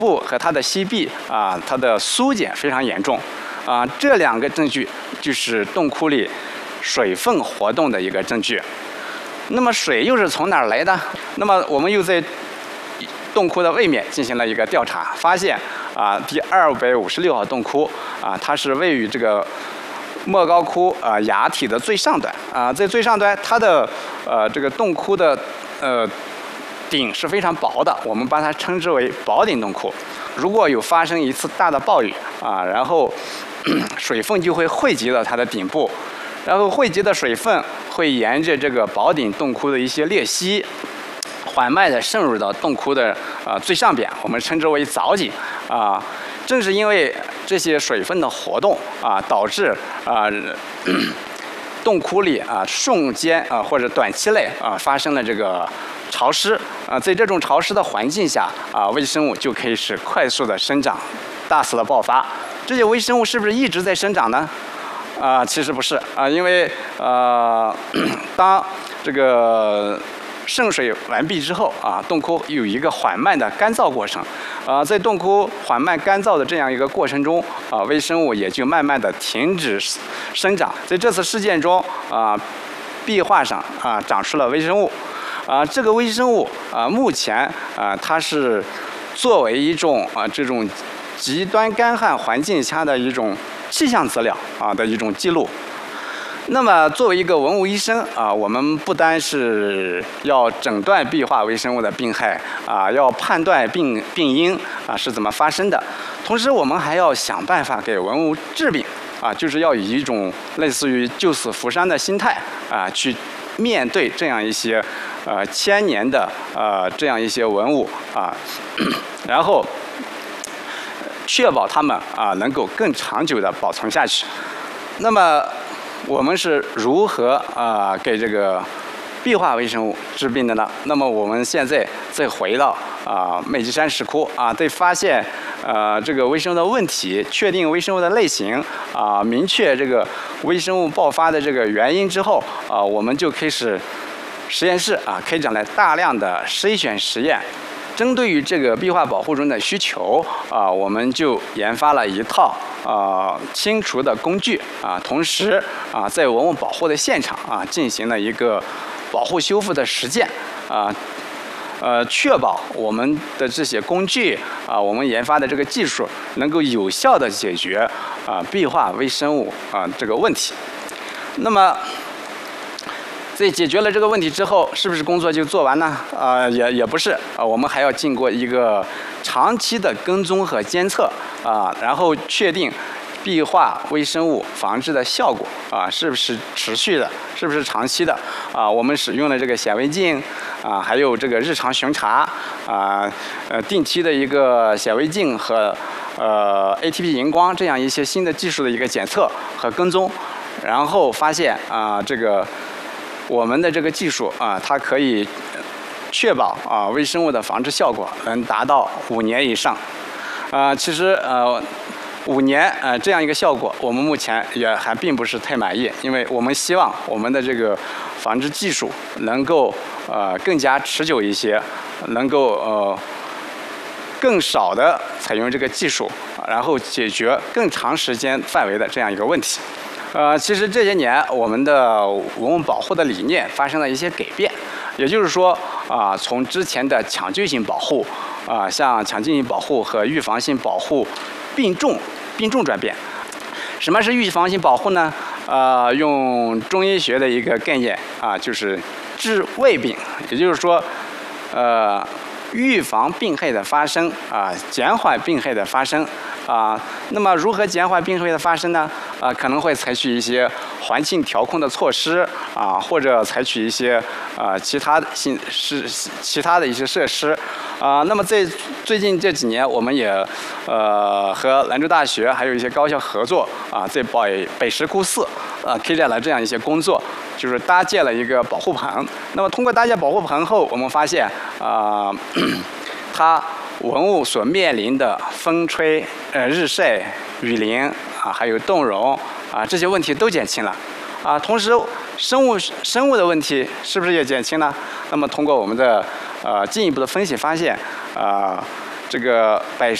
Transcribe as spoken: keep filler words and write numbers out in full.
部和它的西壁啊，它的苏减非常严重啊，这两个证据就是洞窟里水分活动的一个证据。那么水又是从哪儿来的？那么我们又在洞窟的位面进行了一个调查，发现啊，第二百五十六号洞窟啊，它是位于这个莫高窟啊崖体的最上端啊，在最上端，它的呃这个洞窟的呃顶是非常薄的，我们把它称之为薄顶洞窟。如果有发生一次大的暴雨啊，然后水分就会汇集到它的顶部，然后汇集的水分会沿着这个薄顶洞窟的一些裂隙，缓慢地渗入到洞窟的呃最上边，我们称之为藻井啊。正是因为这些水分的活动啊，导致啊洞窟里啊瞬间啊或者短期内啊发生了这个潮湿啊，在这种潮湿的环境下啊，微生物就可以是快速的生长、大肆的爆发。这些微生物是不是一直在生长呢？啊，其实不是啊，因为呃，当这个渗水完毕之后啊，洞窟有一个缓慢的干燥过程，啊，在洞窟缓慢干燥的这样一个过程中啊，微生物也就慢慢的停止生长。在这次事件中啊，壁画上啊长出了微生物，啊，这个微生物啊目前啊它是作为一种啊这种极端干旱环境下的一种气象资料啊的一种记录。那么，作为一个文物医生啊，我们不单是要诊断壁画微生物的病害啊，要判断病病因啊是怎么发生的，同时我们还要想办法给文物治病啊，就是要以一种类似于救死扶伤的心态啊，去面对这样一些呃千年的呃这样一些文物啊，然后确保它们啊能够更长久的保存下去。那么，我们是如何啊、呃、给这个壁画微生物治病的呢？那么我们现在再回到啊、呃、美济山石窟啊，在发现呃这个微生物的问题，确定微生物的类型啊、呃，明确这个微生物爆发的这个原因之后啊、呃，我们就开始实验室啊开展了大量的筛选实验。针对于这个壁画保护中的需求啊，我们就研发了一套啊清除的工具啊，同时啊在文物保护的现场啊进行了一个保护修复的实践啊，呃确保我们的这些工具啊，我们研发的这个技术能够有效的解决啊壁画微生物啊这个问题。那么，在解决了这个问题之后，是不是工作就做完呢？啊、呃，也也不是啊，我们还要经过一个长期的跟踪和监测啊，然后确定壁画微生物防治的效果啊是不是持续的，是不是长期的啊？我们使用了这个显微镜啊，还有这个日常巡查啊，呃，定期的一个显微镜和呃 A T P 荧光这样一些新的技术的一个检测和跟踪，然后发现啊这个。我们的这个技术啊，它可以确保啊微生物的防治效果能达到五年以上。啊，其实呃五年呃这样一个效果，我们目前也还并不是太满意，因为我们希望我们的这个防治技术能够呃更加持久一些，能够呃更少的采用这个技术，然后解决更长时间范围的这样一个问题。呃，其实这些年我们的文物保护的理念发生了一些改变，也就是说啊、呃，从之前的抢救性保护啊、呃，像抢救性保护和预防性保护并重并重转变。什么是预防性保护呢？呃，用中医学的一个概念啊、呃，就是治未病，也就是说，呃，预防病害的发生啊、呃，减缓病害的发生。啊，那么如何减缓病害的发生呢？啊，可能会采取一些环境调控的措施啊，或者采取一些啊其他的新是其他的一些设施啊。那么在最近这几年，我们也呃和兰州大学还有一些高校合作啊，在北北石窟寺啊开展了这样一些工作，就是搭建了一个保护棚。那么通过搭建保护棚后，我们发现啊，它文物所面临的风吹、呃日晒、雨淋啊，还有冻融啊这些问题都减轻了啊。同时，生物生物的问题是不是也减轻了？那么通过我们的呃进一步的分析发现，啊、呃， 这个百